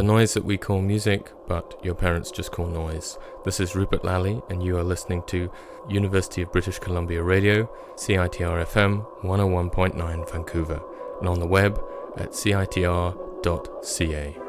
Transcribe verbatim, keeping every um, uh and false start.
noise that we call music, but your parents just call noise. This is Rupert Lally, and you are listening to University of British Columbia Radio, C I T R F M one oh one point nine Vancouver, and on the web at C I T R dot C A.